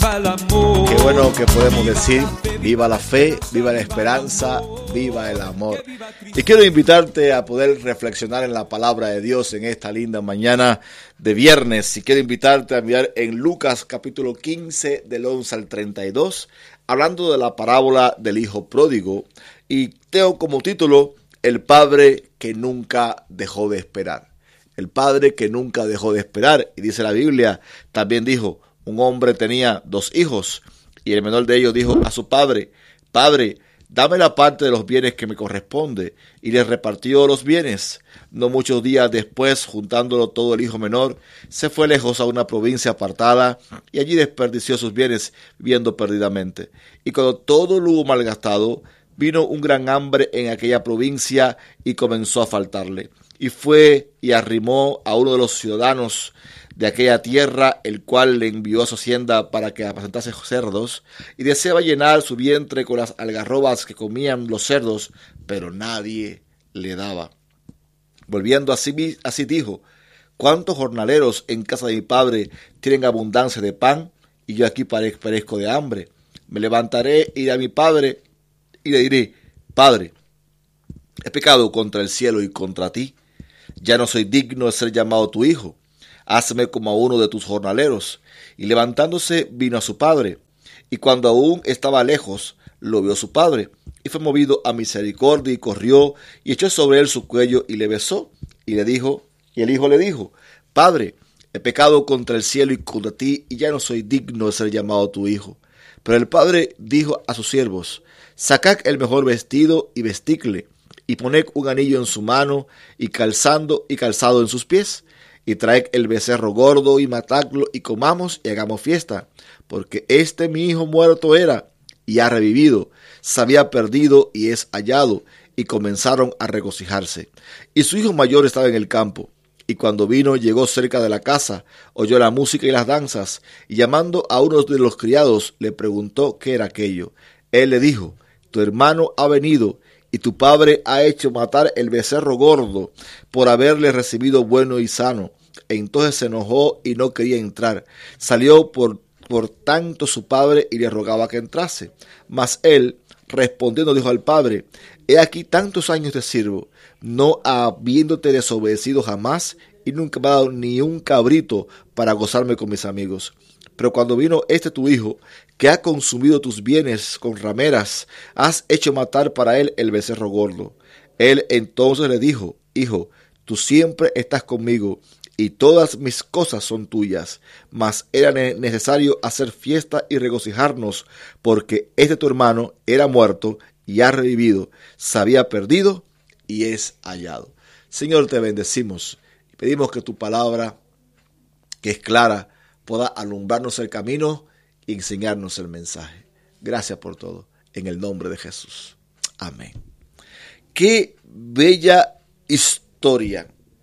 viva el amor. Qué bueno que podemos decir, viva la fe, viva la esperanza, viva el amor. Y quiero invitarte a poder reflexionar en la palabra de Dios en esta linda mañana de viernes. Y quiero invitarte a mirar en Lucas capítulo 15 del 11 al 32, hablando de la parábola del hijo pródigo. Y tengo como título, el padre que nunca dejó de esperar. El padre que nunca dejó de esperar. Y dice la Biblia, también dijo, un hombre tenía 2 hijos, y el menor de ellos dijo a su padre, Padre, dame la parte de los bienes que me corresponde, y le repartió los bienes. No muchos días después, juntándolo todo, el hijo menor se fue lejos a una provincia apartada, y allí desperdició sus bienes viviendo perdidamente. Y cuando todo lo hubo malgastado, vino un gran hambre en aquella provincia, y comenzó a faltarle. Y fue y arrimó a uno de los ciudadanos de aquella tierra, el cual le envió a su hacienda para que apacentase cerdos, y deseaba llenar su vientre con las algarrobas que comían los cerdos, pero nadie le daba. Volviendo así dijo, ¿cuántos jornaleros en casa de mi padre tienen abundancia de pan, y yo aquí perezco de hambre? Me levantaré, iré a mi padre, y le diré, Padre, he pecado contra el cielo y contra ti, ya no soy digno de ser llamado tu hijo. Hazme como a uno de tus jornaleros. Y levantándose vino a su padre. Y cuando aún estaba lejos, lo vio su padre. Y fue movido a misericordia y corrió y echó sobre él su cuello y le besó. Y el hijo le dijo, Padre, he pecado contra el cielo y contra ti, y ya no soy digno de ser llamado tu hijo. Pero el padre dijo a sus siervos, sacad el mejor vestido y vestidle, y poned un anillo en su mano y calzado en sus pies. Y traed el becerro gordo y matadlo y comamos y hagamos fiesta, porque mi hijo muerto era y ha revivido, se había perdido y es hallado. Y comenzaron a regocijarse. Y su hijo mayor estaba en el campo. Y cuando vino, llegó cerca de la casa, oyó la música y las danzas, y llamando a uno de los criados, le preguntó qué era aquello. Él le dijo, tu hermano ha venido, y tu padre ha hecho matar el becerro gordo, por haberle recibido bueno y sano. Entonces se enojó y no quería entrar. Salió por tanto su padre y le rogaba que entrase. Mas él, respondiendo, dijo al padre, he aquí tantos años te sirvo, no habiéndote desobedecido jamás, y nunca me ha dado ni un cabrito para gozarme con mis amigos. Pero cuando vino tu hijo, que ha consumido tus bienes con rameras, has hecho matar para él el becerro gordo. Él entonces le dijo, Hijo, tú siempre estás conmigo, y todas mis cosas son tuyas, mas era necesario hacer fiesta y regocijarnos, porque tu hermano era muerto y ha revivido, se había perdido y es hallado. Señor, te bendecimos y pedimos que tu palabra, que es clara, pueda alumbrarnos el camino y enseñarnos el mensaje. Gracias por todo, en el nombre de Jesús. Amén. Qué bella historia.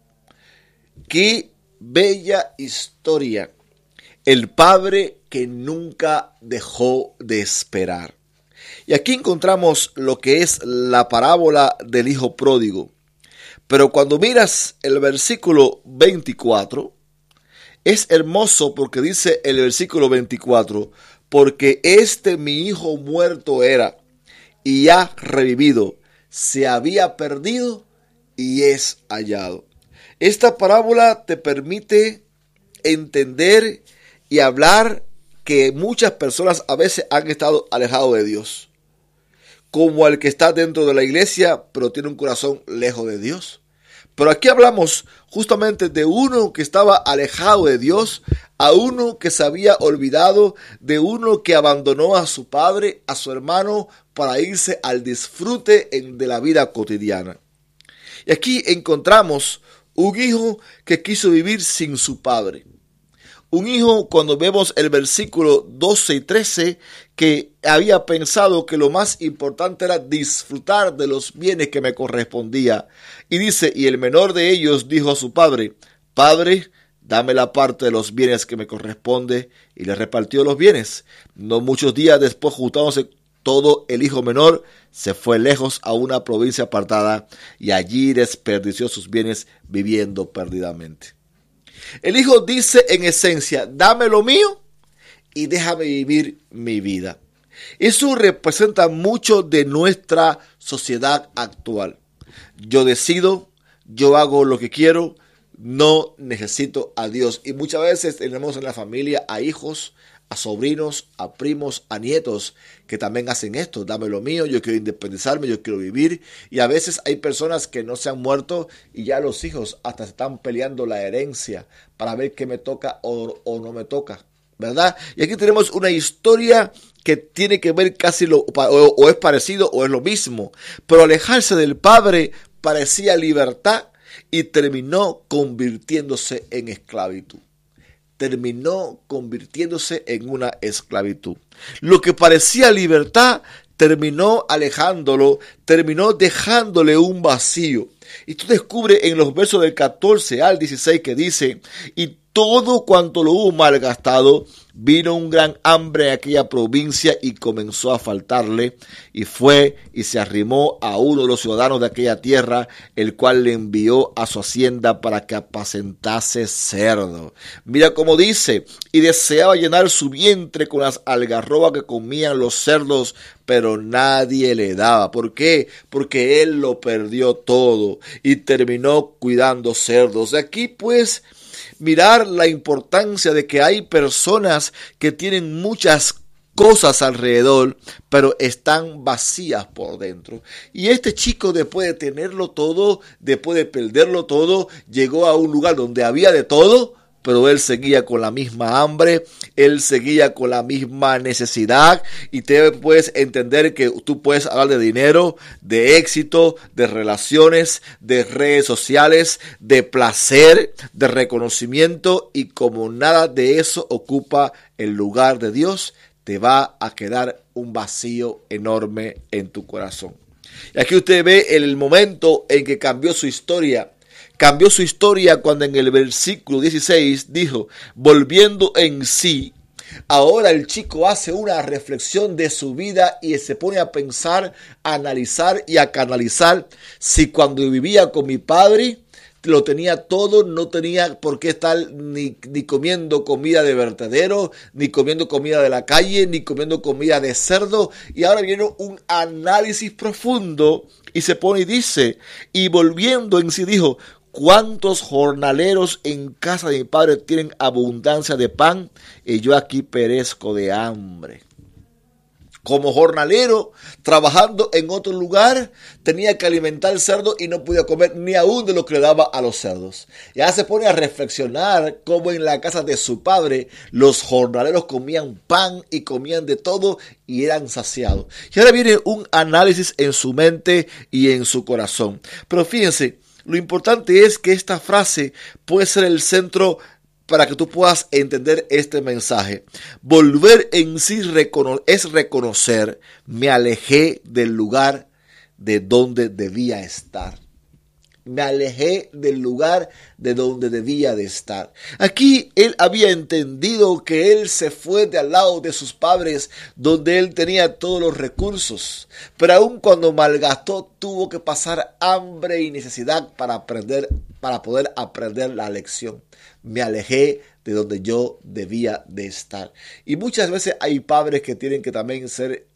Qué bella historia. El padre que nunca dejó de esperar. Y aquí encontramos lo que es la parábola del hijo pródigo. Pero cuando miras el versículo 24, es hermoso porque dice el versículo 24, porque mi hijo muerto era y ha revivido, se había perdido y es hallado. Esta parábola te permite entender y hablar que muchas personas a veces han estado alejados de Dios. Como el que está dentro de la iglesia, pero tiene un corazón lejos de Dios. Pero aquí hablamos justamente de uno que estaba alejado de Dios, a uno que se había olvidado, de uno que abandonó a su padre, a su hermano, para irse al disfrute de la vida cotidiana. Y aquí encontramos un hijo que quiso vivir sin su padre. Un hijo, cuando vemos el versículo 12 y 13, que había pensado que lo más importante era disfrutar de los bienes que me correspondía. Y dice, y el menor de ellos dijo a su padre, Padre, dame la parte de los bienes que me corresponde, y le repartió los bienes. No muchos días después, juntándose todo, el hijo menor se fue lejos a una provincia apartada y allí desperdició sus bienes viviendo perdidamente. El hijo dice en esencia, dame lo mío y déjame vivir mi vida. Eso representa mucho de nuestra sociedad actual. Yo decido, yo hago lo que quiero, no necesito a Dios. Y muchas veces tenemos en la familia a hijos, a sobrinos, a primos, a nietos que también hacen esto. Dame lo mío, yo quiero independizarme, yo quiero vivir. Y a veces hay personas que no se han muerto y ya los hijos hasta están peleando la herencia para ver qué me toca o no me toca, ¿verdad? Y aquí tenemos una historia que tiene que ver casi o es parecido o es lo mismo. Pero alejarse del padre parecía libertad y terminó convirtiéndose en esclavitud. Terminó convirtiéndose en una esclavitud. Lo que parecía libertad terminó alejándolo, terminó dejándole un vacío. Y tú descubres en los versos del 14 al 16 que dice: y todo cuanto lo hubo malgastado, vino un gran hambre en aquella provincia y comenzó a faltarle, y fue y se arrimó a uno de los ciudadanos de aquella tierra, el cual le envió a su hacienda para que apacentase cerdo. Mira cómo dice: y deseaba llenar su vientre con las algarrobas que comían los cerdos, pero nadie le daba. ¿Por qué? Porque él lo perdió todo y terminó cuidando cerdos. Aquí pues mirar la importancia de que hay personas que tienen muchas cosas alrededor, pero están vacías por dentro. Y este chico, después de tenerlo todo, después de perderlo todo, llegó a un lugar donde había de todo, pero él seguía con la misma hambre, él seguía con la misma necesidad. Y te puedes entender que tú puedes hablar de dinero, de éxito, de relaciones, de redes sociales, de placer, de reconocimiento, y como nada de eso ocupa el lugar de Dios, te va a quedar un vacío enorme en tu corazón. Y aquí usted ve el momento en que cambió su historia. Cambió su historia cuando en el versículo 16 dijo: volviendo en sí. Ahora el chico hace una reflexión de su vida y se pone a pensar, a analizar y a canalizar. Si cuando vivía con mi padre lo tenía todo, no tenía por qué estar ni comiendo comida de vertedero, ni comiendo comida de la calle, ni comiendo comida de cerdo. Y ahora viene un análisis profundo y se pone y dice: y volviendo en sí dijo: ¿cuántos jornaleros en casa de mi padre tienen abundancia de pan y yo aquí perezco de hambre? Como jornalero, trabajando en otro lugar, tenía que alimentar el cerdo y no podía comer ni aún de lo que le daba a los cerdos. Ya se pone a reflexionar cómo en la casa de su padre los jornaleros comían pan y comían de todo y eran saciados. Y ahora viene un análisis en su mente y en su corazón. Pero fíjense, lo importante es que esta frase puede ser el centro para que tú puedas entender este mensaje. Volver en sí es reconocer: me alejé del lugar de donde debía estar. Me alejé del lugar de donde debía de estar. Aquí él había entendido que él se fue de al lado de sus padres, donde él tenía todos los recursos. Pero aun cuando malgastó, tuvo que pasar hambre y necesidad para poder aprender la lección. Me alejé de donde yo debía de estar. Y muchas veces hay padres que tienen que también ser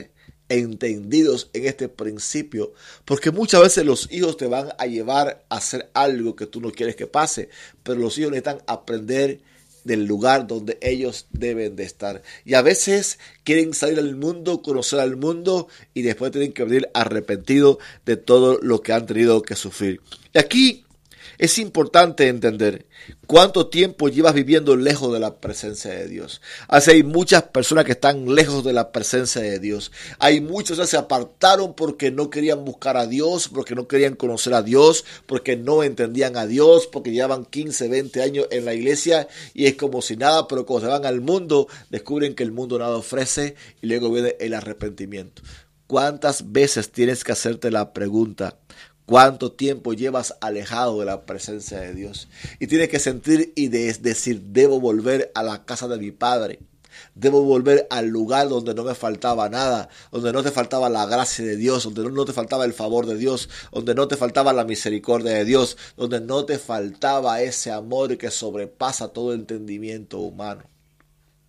entendidos en este principio, porque muchas veces los hijos te van a llevar a hacer algo que tú no quieres que pase, pero los hijos necesitan aprender del lugar donde ellos deben de estar. Y a veces quieren salir al mundo, conocer al mundo, y después tienen que venir arrepentidos de todo lo que han tenido que sufrir. Y aquí es importante entender cuánto tiempo llevas viviendo lejos de la presencia de Dios. Hay muchas personas que están lejos de la presencia de Dios. Hay muchos que se apartaron porque no querían buscar a Dios, porque no querían conocer a Dios, porque no entendían a Dios, porque llevan 15, 20 años en la iglesia y es como si nada, pero cuando se van al mundo, descubren que el mundo nada ofrece y luego viene el arrepentimiento. ¿Cuántas veces tienes que hacerte la pregunta? ¿Cuánto tiempo llevas alejado de la presencia de Dios? Y tienes que sentir y decir: debo volver a la casa de mi padre. Debo volver al lugar donde no me faltaba nada, donde no te faltaba la gracia de Dios, donde no te faltaba el favor de Dios, donde no te faltaba la misericordia de Dios, donde no te faltaba ese amor que sobrepasa todo entendimiento humano.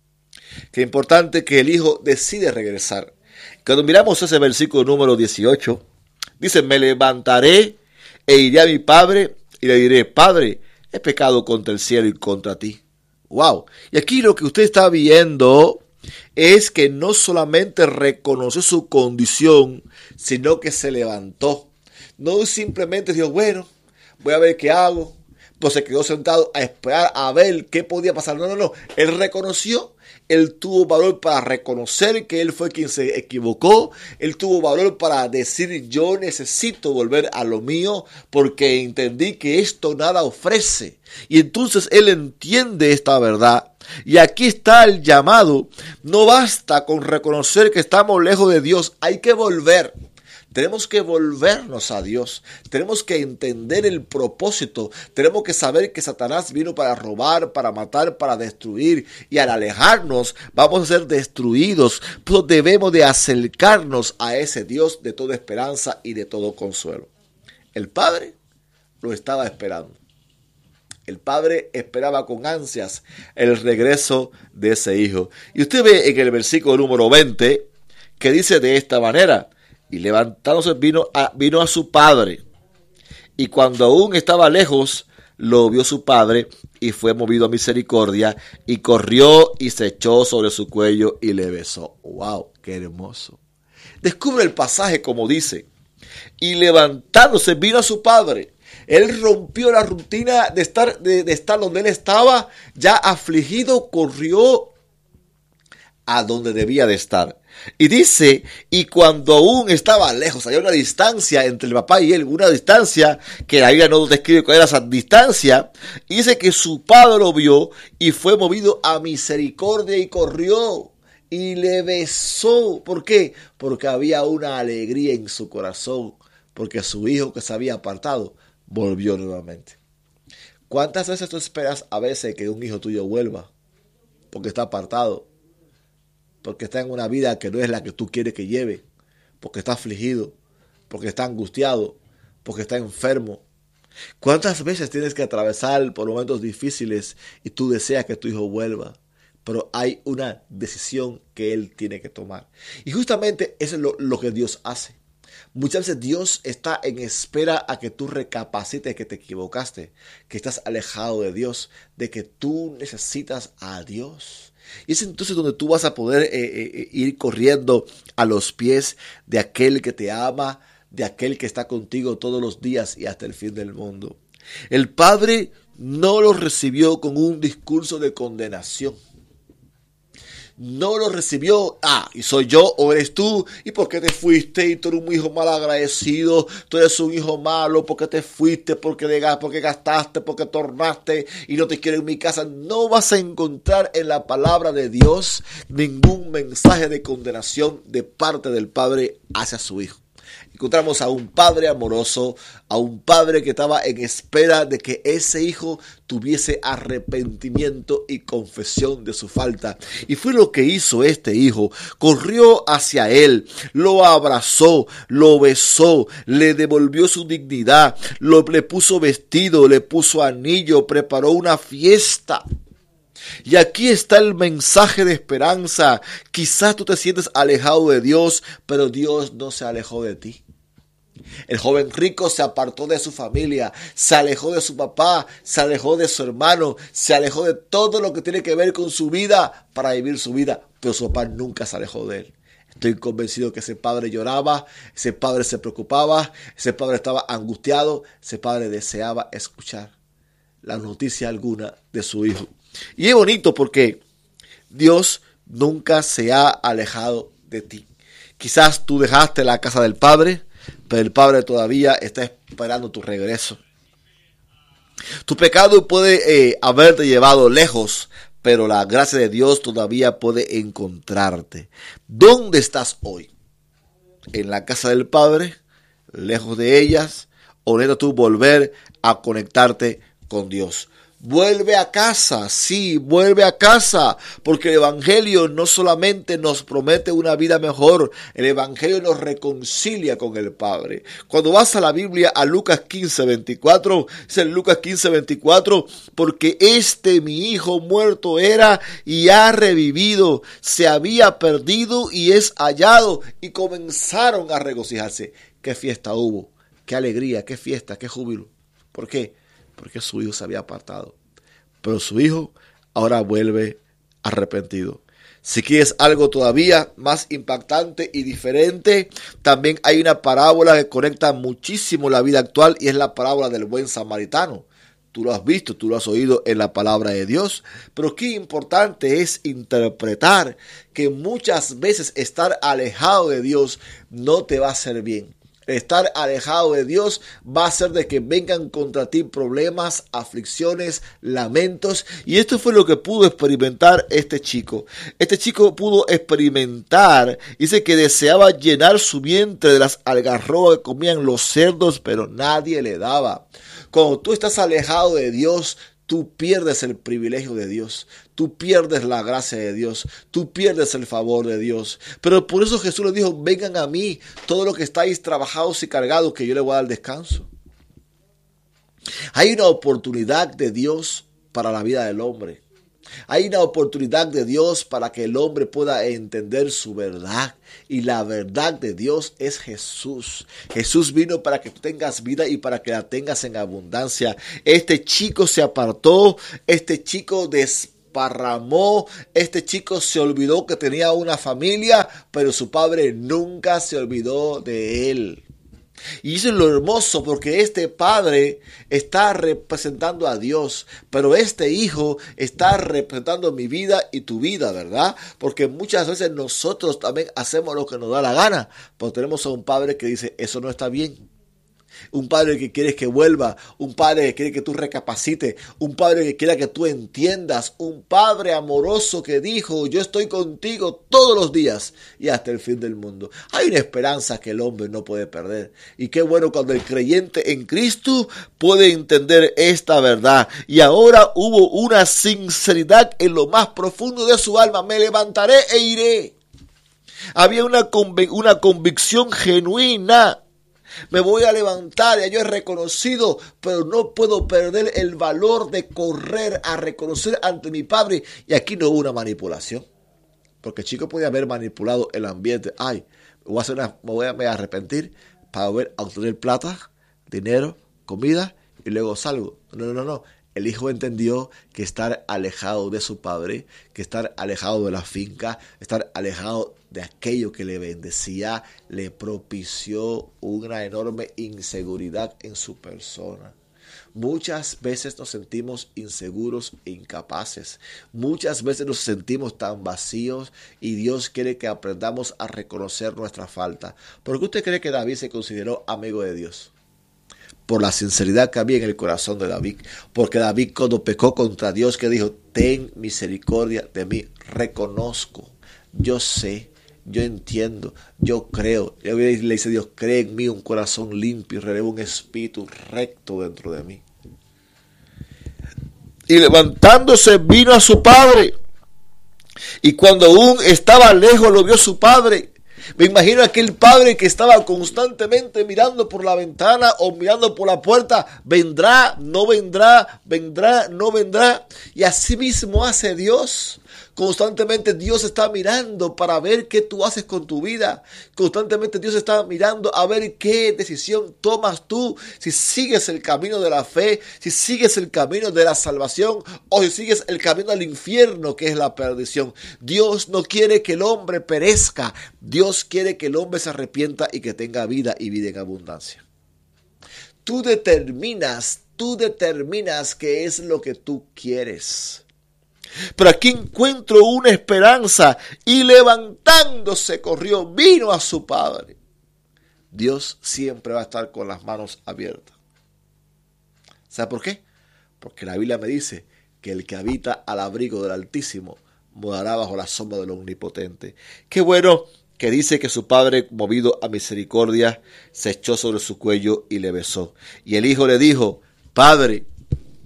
Qué importante que el hijo decide regresar. Cuando miramos ese versículo número 18, dice, me levantaré e iré a mi padre y le diré, Padre, he pecado contra el cielo y contra ti. Wow. Y aquí lo que usted está viendo es que no solamente reconoció su condición, sino que se levantó. No simplemente dijo, bueno, voy a ver qué hago. Pues se quedó sentado a esperar a ver qué podía pasar. No. Él reconoció. Él tuvo valor para reconocer que él fue quien se equivocó. Él tuvo valor para decir, yo necesito volver a lo mío porque entendí que esto nada ofrece. Y entonces él entiende esta verdad. Y aquí está el llamado. No basta con reconocer que estamos lejos de Dios. Hay que volver. Tenemos que volvernos a Dios. Tenemos que entender el propósito. Tenemos que saber que Satanás vino para robar, para matar, para destruir. Y al alejarnos vamos a ser destruidos. Pues debemos de acercarnos a ese Dios de toda esperanza y de todo consuelo. El Padre lo estaba esperando. El padre esperaba con ansias el regreso de ese hijo. Y usted ve en el versículo número 20 que dice de esta manera, y levantándose vino a su padre. Y cuando aún estaba lejos, lo vio su padre y fue movido a misericordia y corrió y se echó sobre su cuello y le besó. ¡Wow! ¡Qué hermoso! Descubre el pasaje como dice, y levantándose vino a su padre. Él rompió la rutina de estar donde él estaba, ya afligido, corrió a donde debía de estar. Y dice, y cuando aún estaba lejos, había una distancia entre el papá y él, una distancia que la Biblia no describe cuál era esa distancia, y dice que su padre lo vio y fue movido a misericordia y corrió y le besó. ¿Por qué? Porque había una alegría en su corazón, porque su hijo que se había apartado volvió nuevamente. ¿Cuántas veces tú esperas a veces que un hijo tuyo vuelva? Porque está apartado, porque está en una vida que no es la que tú quieres que lleve, porque está afligido, porque está angustiado, porque está enfermo. ¿Cuántas veces tienes que atravesar por momentos difíciles y tú deseas que tu hijo vuelva? Pero hay una decisión que él tiene que tomar. Y justamente eso es lo que Dios hace. Muchas veces Dios está en espera a que tú recapacites que te equivocaste, que estás alejado de Dios, de que tú necesitas a Dios. Y es entonces donde tú vas a poder ir corriendo a los pies de aquel que te ama, de aquel que está contigo todos los días y hasta el fin del mundo. El Padre no lo recibió con un discurso de condenación. No lo recibió, y soy yo o eres tú, y por qué te fuiste, y tú eres un hijo mal agradecido, tú eres un hijo malo, porque te fuiste, porque gastaste, porque tornaste y no te quiero en mi casa. No vas a encontrar en la palabra de Dios ningún mensaje de condenación de parte del Padre hacia su hijo. Encontramos a un padre amoroso, a un padre que estaba en espera de que ese hijo tuviese arrepentimiento y confesión de su falta. Y fue lo que hizo este hijo. Corrió hacia él, lo abrazó, lo besó, le devolvió su dignidad, le puso vestido, le puso anillo, preparó una fiesta. Y aquí está el mensaje de esperanza. Quizás tú te sientes alejado de Dios, pero Dios no se alejó de ti. El joven rico se apartó de su familia, se alejó de su papá, se alejó de su hermano, se alejó de todo lo que tiene que ver con su vida para vivir su vida, pero su papá nunca se alejó de él. Estoy convencido que ese padre lloraba, ese padre se preocupaba, ese padre estaba angustiado, ese padre deseaba escuchar la noticia alguna de su hijo. Y es bonito porque Dios nunca se ha alejado de ti. Quizás tú dejaste la casa del Padre, pero el Padre todavía está esperando tu regreso. Tu pecado puede haberte llevado lejos, pero la gracia de Dios todavía puede encontrarte. ¿Dónde estás hoy? ¿En la casa del Padre? ¿Lejos de ellas? ¿O necesitas tú volver a conectarte con Dios? Vuelve a casa, sí, vuelve a casa, porque el Evangelio no solamente nos promete una vida mejor, el Evangelio nos reconcilia con el Padre. Cuando vas a la Biblia, a Lucas 15:24, dice en Lucas 15:24, porque mi hijo muerto era y ha revivido, se había perdido y es hallado, y comenzaron a regocijarse. ¿Qué fiesta hubo? ¿Qué alegría? ¿Qué fiesta? ¿Qué júbilo? ¿Por qué? Porque su hijo se había apartado. Pero su hijo ahora vuelve arrepentido. Si quieres algo todavía más impactante y diferente, también hay una parábola que conecta muchísimo la vida actual y es la parábola del buen samaritano. Tú lo has visto, tú lo has oído en la palabra de Dios. Pero qué importante es interpretar que muchas veces estar alejado de Dios no te va a hacer bien. Estar alejado de Dios va a hacer de que vengan contra ti problemas, aflicciones, lamentos. Y esto fue lo que pudo experimentar este chico. Este chico pudo experimentar, dice que deseaba llenar su vientre de las algarrobas que comían los cerdos, pero nadie le daba. Cuando tú estás alejado de Dios, tú pierdes el privilegio de Dios, tú pierdes la gracia de Dios, tú pierdes el favor de Dios. Pero por eso Jesús le dijo, vengan a mí, todos los que estáis trabajados y cargados, que yo les voy a dar descanso. Hay una oportunidad de Dios para la vida del hombre. Hay una oportunidad de Dios para que el hombre pueda entender su verdad. Y la verdad de Dios es Jesús. Jesús vino para que tú tengas vida y para que la tengas en abundancia. Este chico se apartó, este chico desparramó, este chico se olvidó que tenía una familia, pero su padre nunca se olvidó de él. Y eso es lo hermoso, porque este padre está representando a Dios, pero este hijo está representando mi vida y tu vida, ¿verdad? Porque muchas veces nosotros también hacemos lo que nos da la gana, pero tenemos a un padre que dice, eso no está bien. Un padre que quiere que vuelva, un padre que quiere que tú recapacites, un padre que quiere que tú entiendas, un padre amoroso que dijo, yo estoy contigo todos los días y hasta el fin del mundo. Hay una esperanza que el hombre no puede perder. Y qué bueno cuando el creyente en Cristo puede entender esta verdad. Y ahora hubo una sinceridad en lo más profundo de su alma. Me levantaré e iré. Había una convicción genuina. Me voy a levantar, ya yo he reconocido, pero no puedo perder el valor de correr a reconocer ante mi padre. Y aquí no hubo una manipulación, porque el chico podía haber manipulado el ambiente. Ay, me voy a arrepentir para volver a obtener plata, dinero, comida y luego salgo. No. El hijo entendió que estar alejado de su padre, que estar alejado de la finca, estar alejado de aquello que le bendecía, le propició una enorme inseguridad en su persona. Muchas veces nos sentimos inseguros e incapaces. Muchas veces nos sentimos tan vacíos y Dios quiere que aprendamos a reconocer nuestra falta. ¿Por qué usted cree que David se consideró amigo de Dios? Por la sinceridad que había en el corazón de David. Porque David cuando pecó contra Dios, que dijo, ten misericordia de mí, reconozco, yo sé, yo entiendo, yo creo. Y le dice Dios, cree en mí un corazón limpio y renueva un espíritu recto dentro de mí. Y levantándose vino a su padre. Y cuando aún estaba lejos lo vio su padre. Me imagino aquel padre que estaba constantemente mirando por la ventana o mirando por la puerta. Vendrá, no vendrá, vendrá, no vendrá. Y así mismo hace Dios. Constantemente Dios está mirando para ver qué tú haces con tu vida. Constantemente Dios está mirando a ver qué decisión tomas tú. Si sigues el camino de la fe, si sigues el camino de la salvación o si sigues el camino al infierno, que es la perdición. Dios no quiere que el hombre perezca. Dios quiere que el hombre se arrepienta y que tenga vida y vida en abundancia. Tú determinas qué es lo que tú quieres. Pero aquí encuentro una esperanza y levantándose corrió, vino a su padre. Dios siempre va a estar con las manos abiertas. ¿Sabe por qué? Porque la Biblia me dice que el que habita al abrigo del Altísimo morará bajo la sombra del Omnipotente. Qué bueno que dice que su padre, movido a misericordia, se echó sobre su cuello y le besó. Y el hijo le dijo, Padre,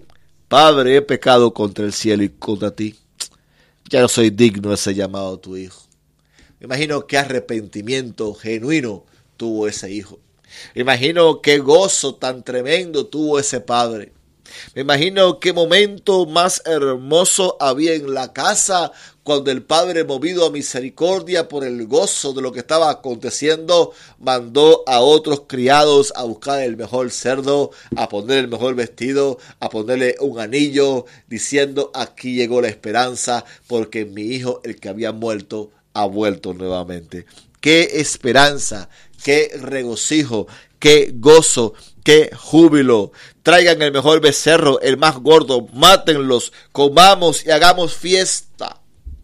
Padre, he pecado contra el cielo y contra ti. Ya no soy digno de ser llamado tu hijo. Me imagino qué arrepentimiento genuino tuvo ese hijo. Me imagino qué gozo tan tremendo tuvo ese padre. Me imagino qué momento más hermoso había en la casa cuando el padre, movido a misericordia por el gozo de lo que estaba aconteciendo, mandó a otros criados a buscar el mejor cerdo, a poner el mejor vestido, a ponerle un anillo, diciendo: aquí llegó la esperanza, porque mi hijo, el que había muerto, ha vuelto nuevamente. ¡Qué esperanza! ¡Qué regocijo! ¡Qué gozo! ¡Qué júbilo! Traigan el mejor becerro, el más gordo, mátenlos, comamos y hagamos fiesta.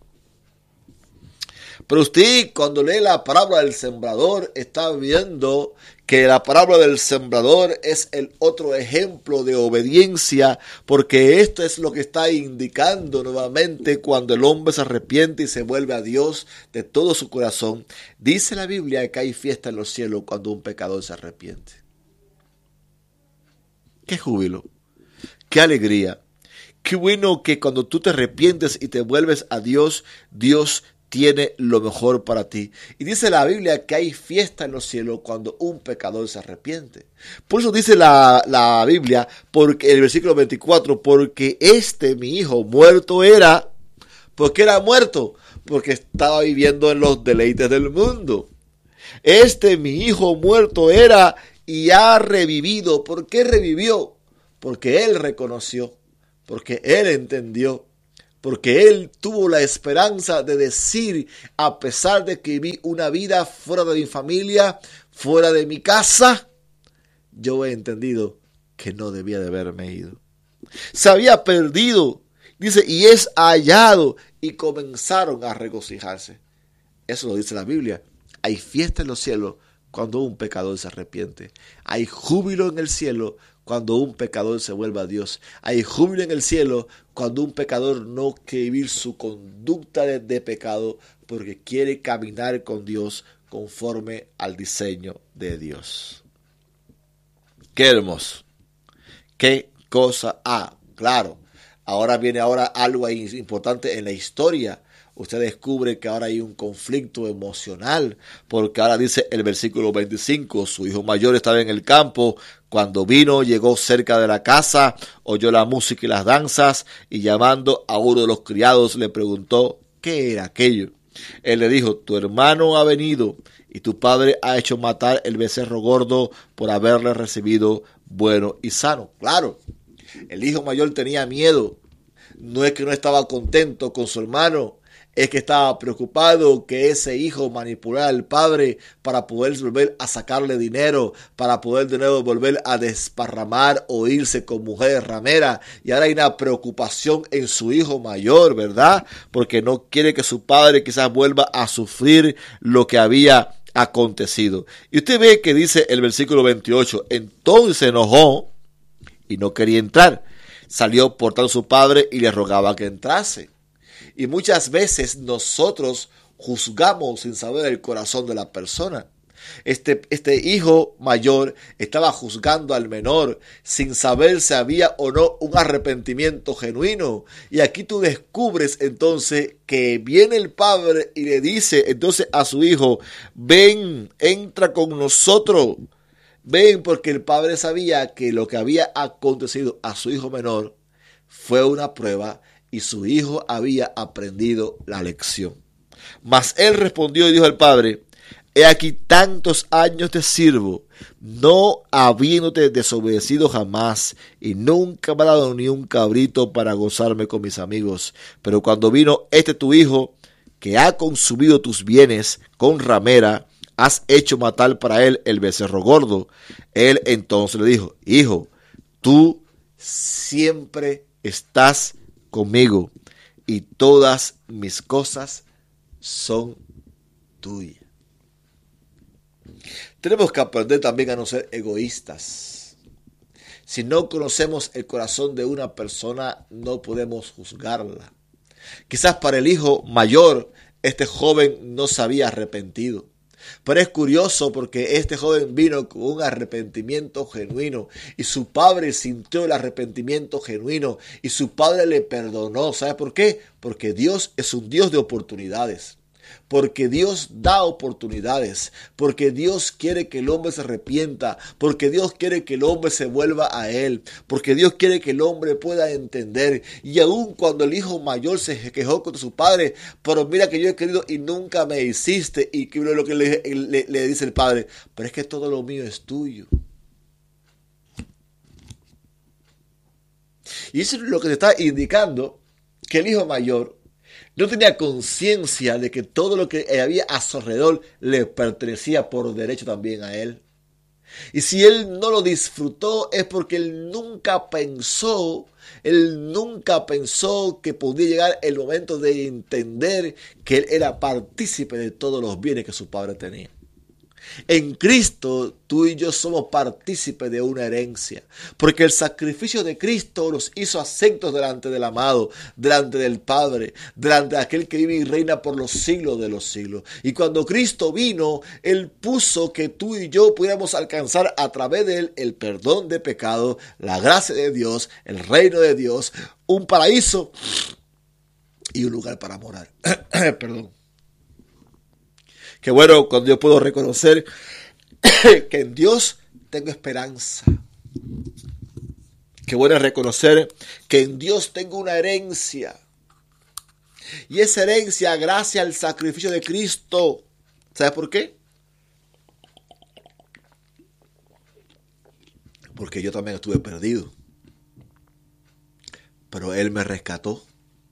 Pero usted, cuando lee la parábola del sembrador, está viendo que la parábola del sembrador es el otro ejemplo de obediencia, porque esto es lo que está indicando nuevamente cuando el hombre se arrepiente y se vuelve a Dios de todo su corazón. Dice la Biblia que hay fiesta en los cielos cuando un pecador se arrepiente. ¡Qué júbilo! ¡Qué alegría! ¡Qué bueno que cuando tú te arrepientes y te vuelves a Dios, Dios tiene lo mejor para ti! Y dice la Biblia que hay fiesta en los cielos cuando un pecador se arrepiente. Por eso dice la Biblia, porque el versículo 24, porque mi hijo muerto era. ¿Por qué era muerto? Porque estaba viviendo en los deleites del mundo. Mi hijo muerto era y ha revivido. ¿Por qué revivió? Porque él reconoció, porque él entendió, porque él tuvo la esperanza de decir: a pesar de que viví una vida fuera de mi familia, fuera de mi casa, yo he entendido que no debía de haberme ido. Se había perdido, dice, y es hallado, y comenzaron a regocijarse. Eso lo dice la Biblia. Hay fiesta en los cielos cuando un pecador se arrepiente. Hay júbilo en el cielo cuando un pecador se vuelve a Dios. Hay júbilo en el cielo cuando un pecador no quiere vivir su conducta de pecado, porque quiere caminar con Dios conforme al diseño de Dios. ¡Qué hermoso! ¡Qué cosa! Claro, ahora viene algo importante en la historia. Usted descubre que ahora hay un conflicto emocional, porque ahora dice el versículo 25, su hijo mayor estaba en el campo, cuando vino, llegó cerca de la casa, oyó la música y las danzas, y llamando a uno de los criados le preguntó qué era aquello. Él le dijo: tu hermano ha venido, y tu padre ha hecho matar el becerro gordo por haberle recibido bueno y sano. Claro, el hijo mayor tenía miedo. No es que no estaba contento con su hermano, es que estaba preocupado que ese hijo manipulara al padre para poder volver a sacarle dinero, para poder de nuevo volver a desparramar o irse con mujeres rameras. Y ahora hay una preocupación en su hijo mayor, ¿verdad? Porque no quiere que su padre quizás vuelva a sufrir lo que había acontecido. Y usted ve que dice el versículo 28, entonces se enojó y no quería entrar. Salió por tanto su padre y le rogaba que entrase. Y muchas veces nosotros juzgamos sin saber el corazón de la persona. Este hijo mayor estaba juzgando al menor sin saber si había o no un arrepentimiento genuino. Y aquí tú descubres entonces que viene el padre y le dice entonces a su hijo: ven, entra con nosotros. Ven, porque el padre sabía que lo que había acontecido a su hijo menor fue una prueba y su hijo había aprendido la lección. Mas él respondió y dijo al padre: he aquí tantos años te sirvo, no habiéndote desobedecido jamás, y nunca me ha dado ni un cabrito para gozarme con mis amigos. Pero cuando vino tu hijo, que ha consumido tus bienes con ramera, has hecho matar para él el becerro gordo. Él entonces le dijo: hijo, tú siempre estás conmigo y todas mis cosas son tuyas. Tenemos que aprender también a no ser egoístas. Si no conocemos el corazón de una persona, no podemos juzgarla. Quizás para el hijo mayor, este joven no se había arrepentido. Pero es curioso porque este joven vino con un arrepentimiento genuino y su padre sintió el arrepentimiento genuino y su padre le perdonó. ¿Sabe por qué? Porque Dios es un Dios de oportunidades. Porque Dios da oportunidades, porque Dios quiere que el hombre se arrepienta, porque Dios quiere que el hombre se vuelva a Él, porque Dios quiere que el hombre pueda entender. Y aun cuando el hijo mayor se quejó contra su padre, pero mira que yo he querido y nunca me hiciste, y que lo que le dice el padre, pero es que todo lo mío es tuyo. Y eso es lo que te está indicando, que el hijo mayor no tenía conciencia de que todo lo que había a su alrededor le pertenecía por derecho también a él. Y si él no lo disfrutó es porque él nunca pensó que podía llegar el momento de entender que él era partícipe de todos los bienes que su padre tenía. En Cristo, tú y yo somos partícipes de una herencia, porque el sacrificio de Cristo nos hizo asentos delante del amado, delante del Padre, delante de aquel que vive y reina por los siglos de los siglos. Y cuando Cristo vino, Él puso que tú y yo pudiéramos alcanzar a través de Él el perdón de pecado, la gracia de Dios, el reino de Dios, un paraíso y un lugar para morar. Perdón. Qué bueno cuando yo puedo reconocer que en Dios tengo esperanza. Qué bueno reconocer que en Dios tengo una herencia. Y esa herencia gracias al sacrificio de Cristo. ¿Sabes por qué? Porque yo también estuve perdido. Pero Él me rescató.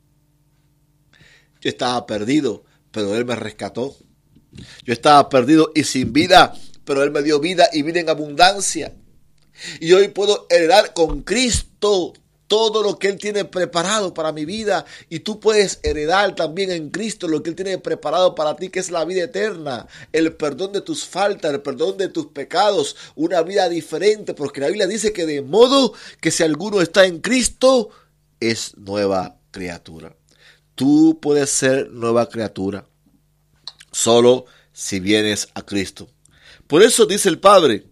Yo estaba perdido, pero Él me rescató. Yo estaba perdido y sin vida, pero Él me dio vida y vida en abundancia. Y hoy puedo heredar con Cristo todo lo que Él tiene preparado para mi vida. Y tú puedes heredar también en Cristo lo que Él tiene preparado para ti, que es la vida eterna. El perdón de tus faltas, el perdón de tus pecados, una vida diferente. Porque la Biblia dice que de modo que si alguno está en Cristo, es nueva criatura. Tú puedes ser nueva criatura solo si vienes a Cristo. Por eso dice el Padre,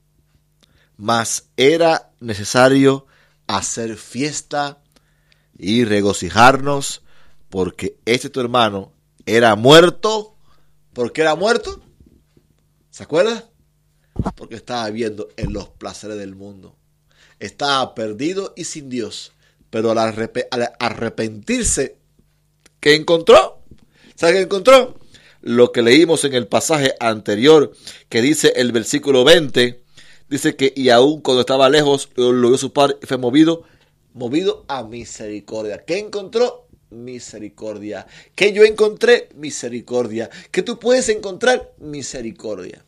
mas era necesario hacer fiesta y regocijarnos, porque este tu hermano era muerto. ¿Por qué era muerto? ¿Se acuerda? Porque estaba viviendo en los placeres del mundo. Estaba perdido y sin Dios. Pero al arrepentirse, ¿qué encontró? ¿Sabe qué encontró? Lo que leímos en el pasaje anterior, que dice el versículo 20, dice que y aún cuando estaba lejos, lo vio su padre y fue movido a misericordia. ¿Qué encontró? Misericordia. ¿Qué yo encontré? Misericordia. ¿Qué tú puedes encontrar? Misericordia.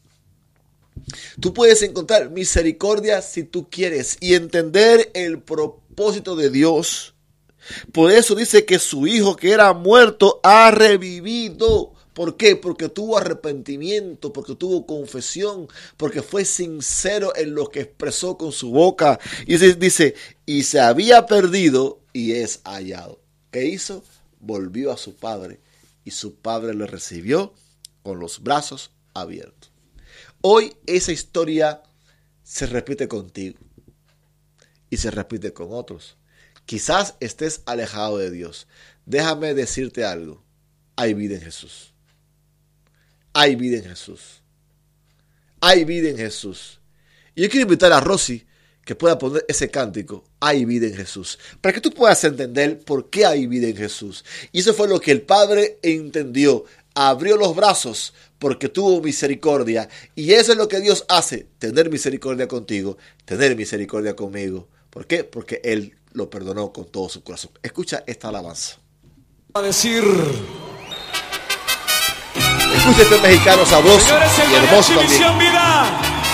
Tú puedes encontrar misericordia si tú quieres y entender el propósito de Dios. Por eso dice que su hijo que era muerto ha revivido. ¿Por qué? Porque tuvo arrepentimiento, porque tuvo confesión, porque fue sincero en lo que expresó con su boca. Y dice, y se había perdido y es hallado. ¿Qué hizo? Volvió a su padre y su padre le recibió con los brazos abiertos. Hoy esa historia se repite contigo y se repite con otros. Quizás estés alejado de Dios. Déjame decirte algo. Hay vida en Jesús. Hay vida en Jesús. Hay vida en Jesús. Y yo quiero invitar a Rosy que pueda poner ese cántico. Hay vida en Jesús. Para que tú puedas entender por qué hay vida en Jesús. Y eso fue lo que el Padre entendió. Abrió los brazos porque tuvo misericordia. Y eso es lo que Dios hace. Tener misericordia contigo. Tener misericordia conmigo. ¿Por qué? Porque Él lo perdonó con todo su corazón. Escucha esta alabanza. A decir... Escucha este mexicano sabroso y hermoso también.